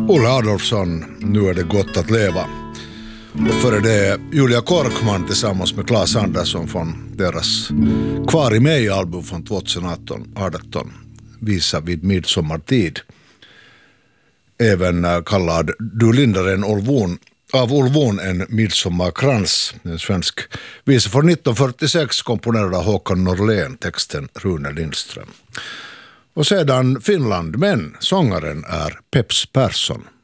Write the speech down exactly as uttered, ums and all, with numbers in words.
Olle Adolfsson, Nu är det gott att leva. Och före det Julia Korkman tillsammans med Claes Andersson från deras Kvar i mig-album från tjugoarton, Visa vid midsommartid. Även kallad Du lindar en Olvon, av Olvon en midsommarkrans, en svensk visa från nitton fyrtiosex komponerad av Håkan Norlén, texten Rune Lindström. Och sedan Finland, men sångaren är Peps Persson.